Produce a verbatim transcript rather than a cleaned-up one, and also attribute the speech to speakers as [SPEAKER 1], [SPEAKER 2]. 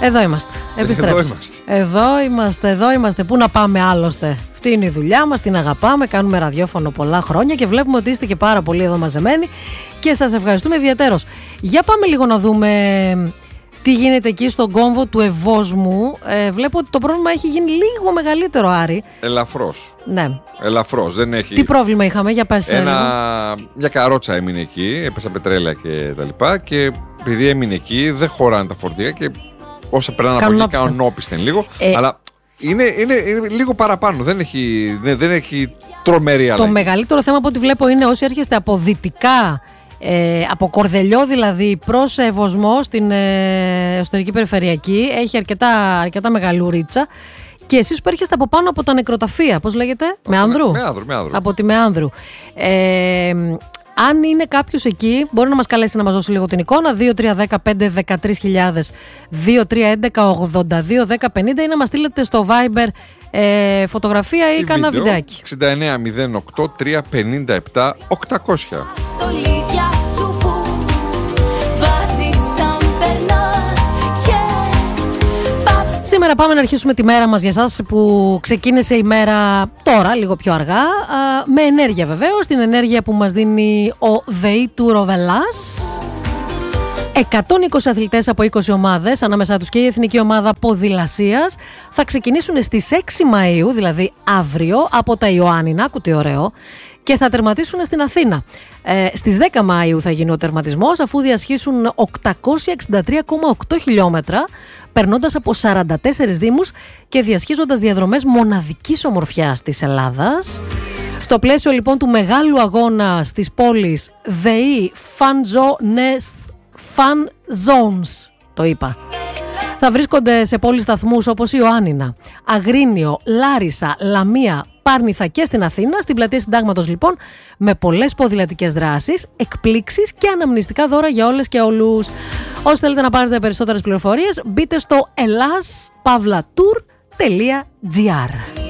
[SPEAKER 1] Εδώ είμαστε. Επιστρέψτε.
[SPEAKER 2] Εδώ είμαστε.
[SPEAKER 1] Εδώ είμαστε, εδώ είμαστε. Πού να πάμε άλλωστε. Αυτή είναι η δουλειά μας, την αγαπάμε. Κάνουμε ραδιόφωνο πολλά χρόνια και βλέπουμε ότι είστε και πάρα πολύ εδώ μαζεμένοι και σας ευχαριστούμε ιδιαίτερως. Για πάμε λίγο να δούμε τι γίνεται εκεί στον κόμβο του Ευόσμου. Ε, βλέπω ότι το πρόβλημα έχει γίνει λίγο μεγαλύτερο, Άρη.
[SPEAKER 2] Ελαφρώς.
[SPEAKER 1] Ναι.
[SPEAKER 2] Ελαφρώς. Δεν έχει...
[SPEAKER 1] Τι πρόβλημα είχαμε, για πες.
[SPEAKER 2] Ένα... Μια καρότσα έμεινε εκεί, έπεσα πετρέλαια και τα λοιπά. Και επειδή έμεινε εκεί, δεν χωράνε τα φορτία και όσα περνάνε από εκεί κάνουν όπισθεν λίγο. Ε... Αλλά είναι, είναι, είναι λίγο παραπάνω. Δεν έχει, δεν, δεν έχει τρομερή αλλαγή.
[SPEAKER 1] Το μεγαλύτερο θέμα από ό,τι βλέπω είναι όσοι έρχεστε από δυτικά. Ε, από Κορδελιό δηλαδή προς Ευωσμό στην ε, εσωτερική περιφερειακή έχει αρκετά, αρκετά μεγαλουρίτσα και εσείς που έρχεστε από πάνω από τα νεκροταφεία, πώς λέγεται, Μεάνδρου?
[SPEAKER 2] Με, Μεάνδρου, Μεάνδρου.
[SPEAKER 1] Από τη Μεάνδρου. Ε, αν είναι κάποιος εκεί μπορεί να μας καλέσει να μας δώσει λίγο την εικόνα. Δύο τρία ένα πέντε δεκατρείς χιλιάδες, δύο τρία έντεκα ογδόντα δύο δέκα πενήντα ή να μας στείλετε στο Viber ε, φωτογραφία ή, ή κανένα βιντεάκι.
[SPEAKER 2] εξήντα εννέα μηδέν οκτώ τρία πενήντα επτά οκτακόσια.
[SPEAKER 1] Σήμερα πάμε να αρχίσουμε τη μέρα μας για εσάς που ξεκίνησε η μέρα τώρα, λίγο πιο αργά, α, με ενέργεια βεβαίως, την ενέργεια που μας δίνει ο ΔΕΗ του Ροβελάς. εκατόν είκοσι αθλητές από είκοσι ομάδες, ανάμεσά τους και η Εθνική Ομάδα Ποδηλασίας, θα ξεκινήσουν στις έξι Μαΐου, δηλαδή αύριο, από τα Ιωάννινα, ακού τι ωραίο, και θα τερματίσουν στην Αθήνα. Ε, στις δέκα Μαΐου θα γίνει ο τερματισμός, αφού διασχίσουν οκτακόσια εξήντα τρία κόμμα οκτώ χιλιόμετρα, περνώντας από σαράντα τέσσερις δήμους και διασχίζοντας διαδρομές μοναδικής ομορφιάς της Ελλάδας. Στο πλαίσιο λοιπόν του μεγάλου αγώνα στις πόλεις ΔΕΗ Fun Zones, το είπα, θα βρίσκονται σε πόλεις σταθμούς όπως Ιωάννινα, Αγρίνιο, Λάρισα, Λαμία, Πάρνηθα και στην Αθήνα, στην πλατεία Συντάγματος λοιπόν, με πολλές ποδηλατικές δράσεις, εκπλήξεις και αναμνηστικά δώρα για όλες και όλους. Όσοι θέλετε να πάρετε περισσότερες πληροφορίες, μπείτε στο ελλάς παύλα tour τελεία gr.